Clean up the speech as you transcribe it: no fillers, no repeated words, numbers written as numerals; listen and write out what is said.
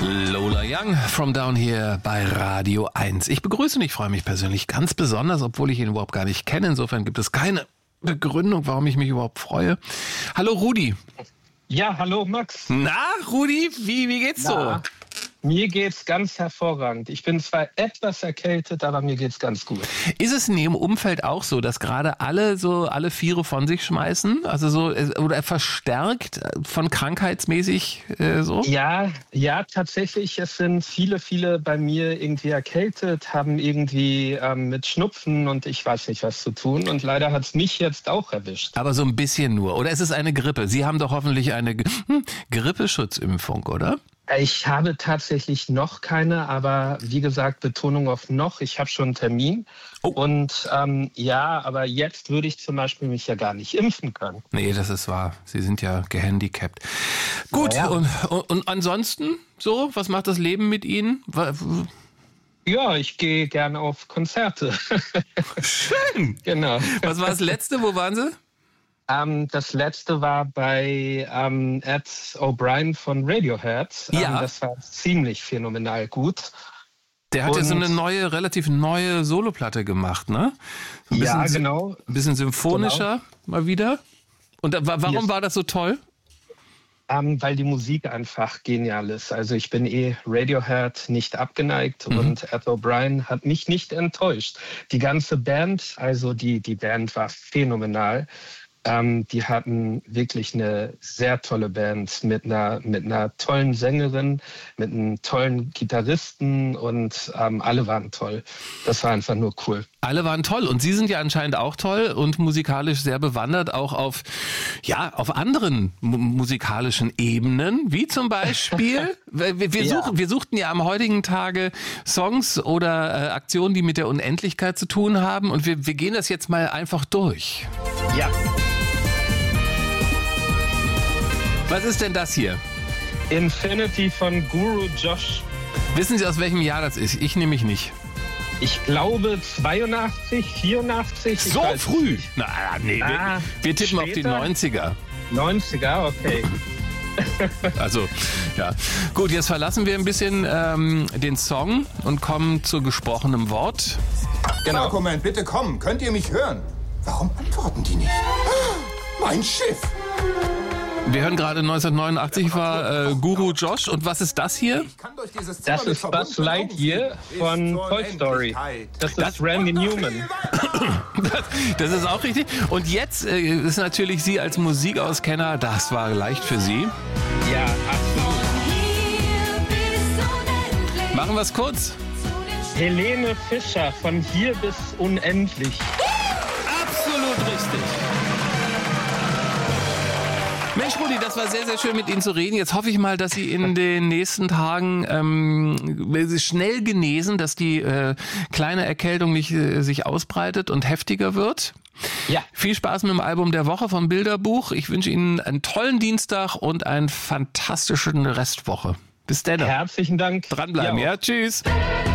Lola Young from Down Here bei Radio 1. Ich begrüße ihn, ich freue mich persönlich ganz besonders, obwohl ich ihn überhaupt gar nicht kenne. Insofern gibt es keine Begründung, warum ich mich überhaupt freue. Hallo Rudi. Ja, hallo Max. Na, Rudi, wie geht's so? Mir geht's ganz hervorragend. Ich bin zwar etwas erkältet, aber mir geht's ganz gut. Ist es in Ihrem Umfeld auch so, dass gerade alle Viere von sich schmeißen? Also so, oder verstärkt von krankheitsmäßig so? Ja, tatsächlich. Es sind viele bei mir irgendwie erkältet, haben irgendwie mit Schnupfen und ich weiß nicht was zu tun. Und leider hat's mich jetzt auch erwischt. Aber so ein bisschen nur. Oder ist es eine Grippe? Sie haben doch hoffentlich eine Grippeschutzimpfung, oder? Ich habe tatsächlich noch keine, aber wie gesagt, Betonung auf noch. Ich habe schon einen Termin. Oh. Und aber jetzt würde ich zum Beispiel mich ja gar nicht impfen können. Nee, das ist wahr. Sie sind ja gehandicapt. Gut, ja. Und ansonsten so? Was macht das Leben mit Ihnen? Ja, ich gehe gerne auf Konzerte. Schön. Genau. Was war das Letzte? Wo waren Sie? Das letzte war bei Ed O'Brien von Radiohead. Ja. Das war ziemlich phänomenal gut. Der hat ja so eine relativ neue Soloplatte gemacht, ne? Genau. Ein bisschen symphonischer mal wieder. Und warum war das so toll? Weil die Musik einfach genial ist. Also ich bin Radiohead nicht abgeneigt und Ed O'Brien hat mich nicht enttäuscht. Die ganze Band, also die Band war phänomenal. Die hatten wirklich eine sehr tolle Band mit einer tollen Sängerin, mit einem tollen Gitarristen und alle waren toll. Das war einfach nur cool. Alle waren toll und Sie sind ja anscheinend auch toll und musikalisch sehr bewandert, auch auf anderen musikalischen Ebenen, wie zum Beispiel, wir suchten ja am heutigen Tage Songs oder Aktionen, die mit der Unendlichkeit zu tun haben und wir gehen das jetzt mal einfach durch. Ja. Was ist denn das hier? Infinity von Guru Josh. Wissen Sie, aus welchem Jahr das ist? Ich nämlich nicht. Ich glaube 82, 84. So früh? Nee, wir tippen später? Auf die 90er. 90er, okay. Also, ja. Gut, jetzt verlassen wir ein bisschen den Song und kommen zu gesprochenem Wort. Genau. Dokument, bitte kommen. Könnt ihr mich hören? Warum antworten die nicht? Mein Schiff! Wir hören gerade 1989 war Guru Josh. Und was ist das hier? Das ist Buzz Lightyear von Toy Story. Das ist Randy Newman. Das ist auch richtig. Und jetzt ist natürlich Sie als Musikauskenner, das war leicht für Sie. Ja, absolut. Machen wir es kurz. Helene Fischer von Hier bis Unendlich. Absolut richtig. Mensch, Rudi, das war sehr, sehr schön mit Ihnen zu reden. Jetzt hoffe ich mal, dass Sie in den nächsten Tagen schnell genesen, dass die kleine Erkältung nicht sich ausbreitet und heftiger wird. Ja. Viel Spaß mit dem Album der Woche vom Bilderbuch. Ich wünsche Ihnen einen tollen Dienstag und eine fantastische Restwoche. Bis dann. Herzlichen Dank. Dranbleiben, ja? Tschüss.